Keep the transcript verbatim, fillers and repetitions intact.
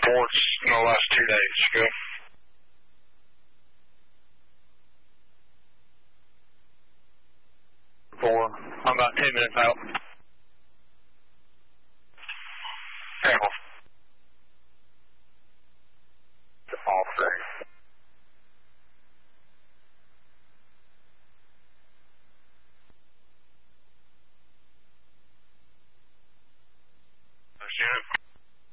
reports in the last two days. Go. Four. I'm about ten minutes out.